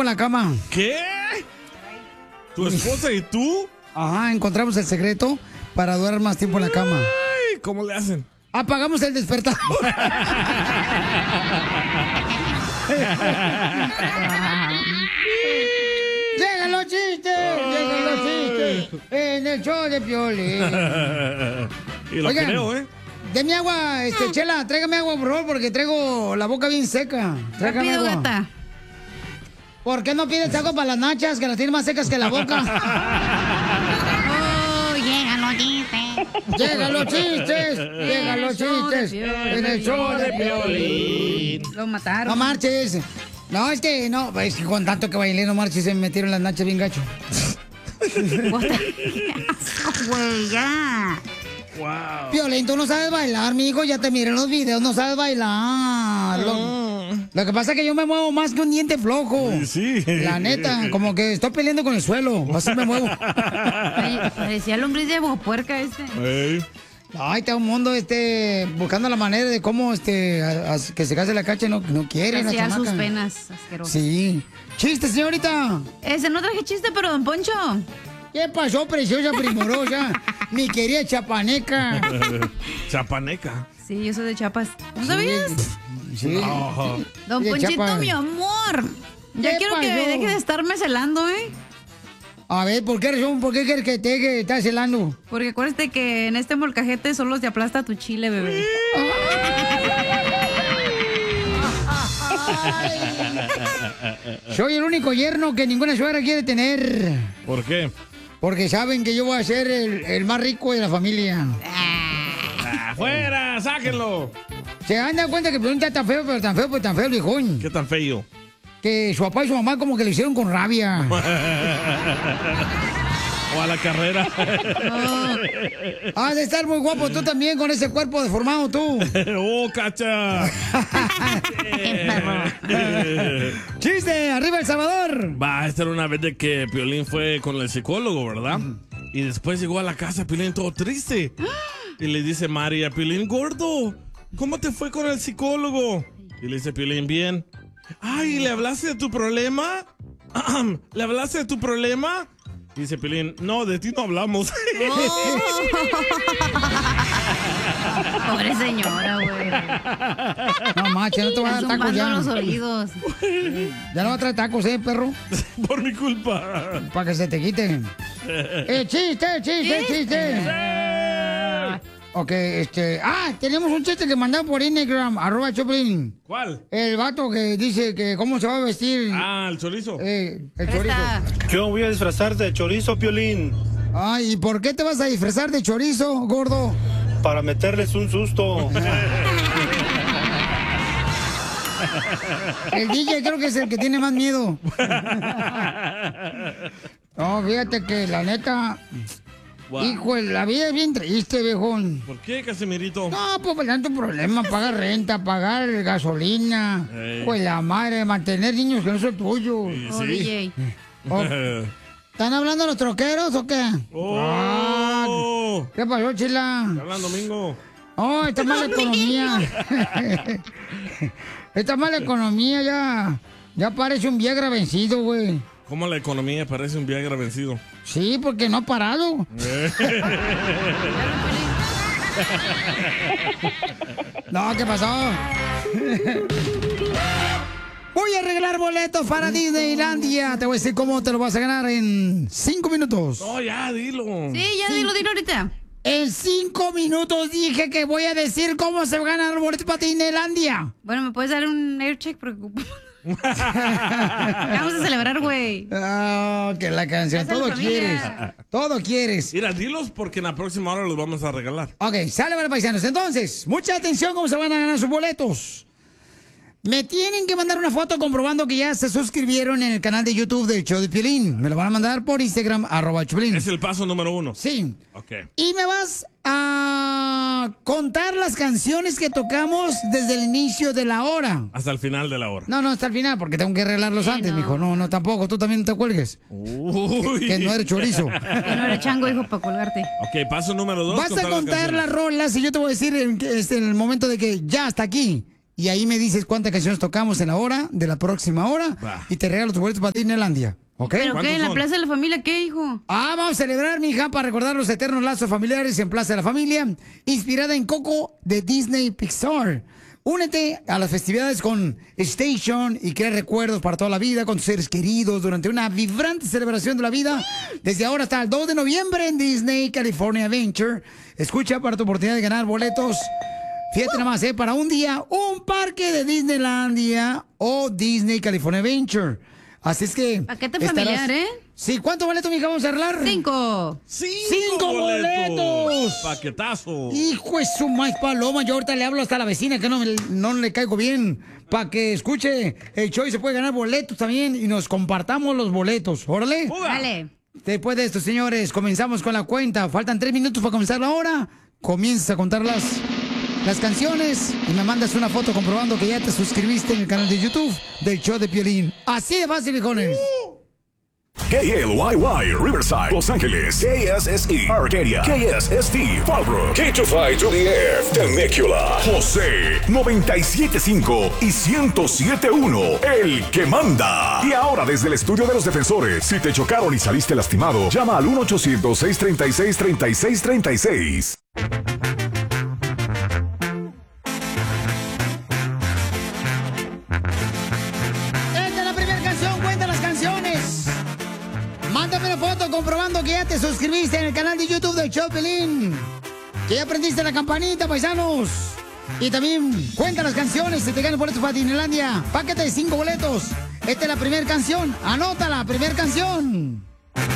en la cama. ¿Qué? ¿Tu esposa y tú? Ajá, encontramos el secreto para durar más tiempo en la cama. Ay, ¿cómo le hacen? Apagamos el despertador. ¡Llegan los chistes! ¡Llegan los chistes! En el show de Piolín. Y lo Oigan, creo, ¿eh? De mi agua, Chela, tráigame agua, por favor, porque traigo la boca bien seca. Tráigame Rápido, agua. gata. ¿Por qué no pides agua para las nachas, que las tienes más secas que la boca? Oh, llegan los chistes. ¡Llegan los chistes! ¡Llegan los chistes! En el show de Piolín. Lo mataron. No marches. No, es que con tanto que bailé, no marches, se me metieron las nachas bien gacho. Güey, ya. Wow. Piolín, tú no sabes bailar, mijo, ya te miré en los videos, no sabes bailar. Lo que pasa es que yo me muevo más que un diente flojo. Sí. La neta, como que estoy peleando con el suelo, así me muevo. Parecía lombriz de puerca este. Hey. Ay, está un mundo buscando la manera de cómo que se case la cacha, no quiere la Parecía sus chamaca. penas, asqueroso. Sí. Chiste, señorita. No traje chiste, pero don Poncho. ¿Qué pasó, preciosa primorosa? Mi querida chapaneca. Chapaneca. Sí, yo soy de Chiapas. ¿No sabías? Sí. Oh. Don De Ponchito, Chiapas. mi amor. Ya ¿Qué quiero que pasó? deje de estarme celando, ¿eh? A ver, ¿por qué razón? ¿Por qué quieres que te que estás celando? Porque acuérdate que en este molcajete solo te aplasta tu chile, bebé. Soy el único yerno que ninguna suegra quiere tener. ¿Por qué? Porque saben que yo voy a ser el más rico de la familia. ¡Afuera! ¡Sáquenlo! Se han dado cuenta que Piolín está tan feo, pero tan feo, pues tan feo, viejón. ¿Qué tan feo? Que su papá y su mamá como que lo hicieron con rabia. O a la carrera. Has de estar muy guapo tú también con ese cuerpo deformado tú. ¡Oh, cacha! ¡Chiste! ¡Arriba El Salvador! Va, esta era una vez de que Piolín fue con el psicólogo, ¿verdad? Y después llegó a la casa Piolín todo triste. Y le dice María, Piolín, gordo, ¿cómo te fue con el psicólogo? Y le dice Piolín, bien. Ay, ¿le hablaste de tu problema? ¿Le hablaste de tu problema? Y dice Piolín, no, de ti no hablamos. Pobre señora, güey. No, macho, no te voy a dar tacos Zumbando ya. los oídos. Ya no va a traer tacos, perro. Por mi culpa. Para que se te quiten. ¡Chiste! Ok, tenemos un chiste que mandaron por Instagram, @Choplin. ¿Cuál? El vato que dice que cómo se va a vestir. Ah, el chorizo. El chorizo. Yo voy a disfrazar de chorizo, Piolín. Ay, ¿y por qué te vas a disfrazar de chorizo, gordo? Para meterles un susto. El DJ creo que es el que tiene más miedo. No, fíjate que la neta... Wow. Hijo, la vida es bien triste, viejón. ¿Por qué, Casimirito? No, pues tanto problema, pagar renta, pagar gasolina, Ey. pues la madre, mantener niños que no son tuyos. Oh, DJ. Oh, ¿están hablando los troqueros o qué? Oh. Ah, ¿qué pasó, Chila? ¿Qué hablan, Domingo? Oh, está mala economía. Está mala economía ya. Ya parece un Viagra vencido, güey. ¿Cómo la economía parece un Viagra vencido? Sí, porque no ha parado. No, ¿qué pasó? Voy a arreglar boletos para Disneylandia. Te voy a decir cómo te lo vas a ganar en 5 minutos. No, ya, dilo. Sí, ya dilo ahorita. En 5 minutos dije que voy a decir cómo se ganan los boletos para Disneylandia. Bueno, ¿me puedes dar un air check? Vamos a celebrar, güey. Ah, que la canción. Esa es Todo la familia. quieres. Todo quieres. Mira, dilos porque en la próxima hora los vamos a regalar. Ok, sale, para paisanos. Entonces, mucha atención cómo se van a ganar sus boletos. Me tienen que mandar una foto comprobando que ya se suscribieron en el canal de YouTube del Show de Piolín. Me lo van a mandar por Instagram, @Choplin. Es el paso número 1. Sí. Ok. Y me vas a contar las canciones que tocamos desde el inicio de la hora. Hasta el final de la hora. No, hasta el final, porque tengo que arreglarlos antes, no. mijo. No, tampoco. Tú también no te cuelgues. Uy. Que no eres chorizo. Que no eres chango, hijo, para colgarte. Ok, paso número 2. Vas a contar las rolas y yo te voy a decir en el momento de que ya hasta aquí. y ahí me dices cuántas canciones tocamos en la hora de la próxima hora y te regalo tus boletos para Disneylandia. ¿Ok? ¿Pero qué? ¿En la Plaza de la Familia qué, hijo? Vamos a celebrar, mija, para recordar los eternos lazos familiares en Plaza de la Familia, inspirada en Coco de Disney Pixar. Únete a las festividades con Station y crea recuerdos para toda la vida con tus seres queridos durante una vibrante celebración de la vida desde ahora hasta el 2 de noviembre en Disney California Adventure. Escucha para tu oportunidad de ganar boletos. Fíjate nada más, para un día, un parque de Disneylandia o Disney California Adventure. Así es que... Paquete familiar, ¿eh? Sí, ¿cuántos boletos, mija, vamos a arreglar? 5. ¡Cinco boletos! ¡Paquetazo! Hijo de su maíz paloma, yo ahorita le hablo hasta a la vecina que no le caigo bien, para que escuche el show y se puede ganar boletos también y nos compartamos los boletos. ¡Órale! Dale. Después de esto, señores, comenzamos con la cuenta. Faltan 3 minutos para comenzar la hora. Comienzas a contar las canciones y me mandas una foto comprobando que ya te suscribiste en el canal de YouTube del show de Piolín. Así de fácil, viejones. KLYY, Riverside, Los Ángeles, KSSE, Arcadia, KSST, Fallbrook, K25 to the Air, Temecula, José, 97.5 y 107.1, el que manda. Y ahora desde el estudio de los defensores, si te chocaron y saliste lastimado, llama al 1-800-636-3636. Mándame una foto comprobando que ya te suscribiste en el canal de YouTube del show Piolín. Que ya aprendiste la campanita, paisanos. Y también cuenta las canciones, si te ganan boletos para Disneylandia. Paquete de 5 boletos. Esta es la primera canción. Anota la primera canción.